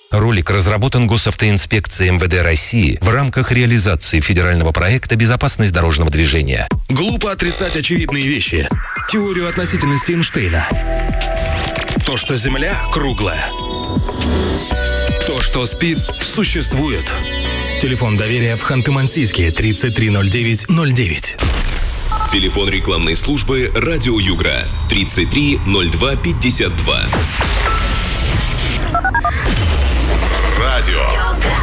Ролик разработан Госавтоинспекцией МВД России в рамках реализации федерального проекта «Безопасность дорожного движения». Глупо отрицать очевидные вещи. Теорию относительности Эйнштейна. То, что Земля круглая. То, что спит, существует. Телефон доверия в Ханты-Мансийске 330909. Телефон рекламной службы «Радио Югра» 330252. Радио